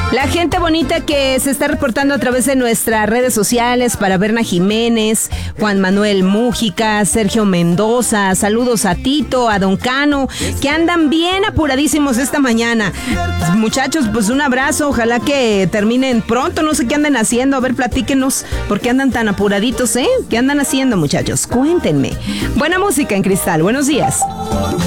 La gente bonita que se está reportando a través de nuestras redes sociales para Berna Jiménez, Juan Manuel Mújica, Sergio Mendoza, saludos a Tito, a Don Cano, que andan bien apuradísimos esta mañana. Muchachos, pues un abrazo, ojalá que terminen pronto, no sé qué andan haciendo, a ver, platíquenos, ¿por qué andan tan apuraditos, ¿Qué andan haciendo, muchachos? Cuéntenme. Buena música en Cristal, buenos días.